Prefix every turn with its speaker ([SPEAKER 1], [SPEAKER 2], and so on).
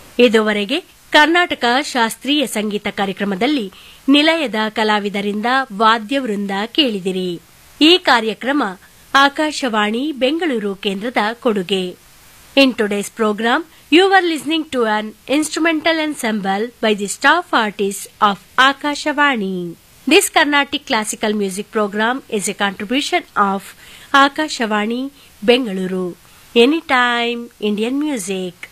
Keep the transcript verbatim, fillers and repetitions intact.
[SPEAKER 1] ಇದುವರೆಗೆ ಕರ್ನಾಟಕ ಶಾಸ್ತ್ರೀಯ ಸಂಗೀತ ಕಾರ್ಯಕ್ರಮದಲ್ಲಿ ನಿಲಯದ ಕಲಾವಿದರಿಂದ ವಾದ್ಯವೃಂದ ಕೇಳಿದಿರಿ. ಈ ಕಾರ್ಯಕ್ರಮ ಆಕಾಶವಾಣಿ ಬೆಂಗಳೂರು ಕೇಂದ್ರದ ಕೊಡುಗೆ. In today's program, you were listening to an instrumental ensemble by the staff artists of Akashvani. This Carnatic classical music program is a contribution of Akashvani Bengaluru. Anytime Indian music.